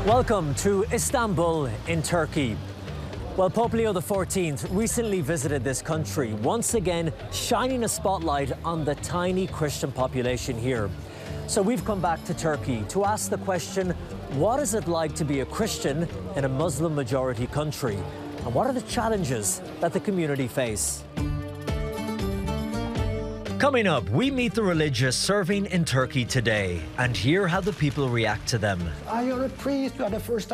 Welcome to Istanbul in Turkey. Well, Pope Leo XIV recently visited this country, once again shining a spotlight on the tiny Christian population here. So we've come back to Turkey to ask the question, what is it like to be a Christian in a Muslim-majority country? And what are the challenges that the community face? Coming up, we meet the religious serving in Turkey today and hear how the people react to them. You're a priest, you are the first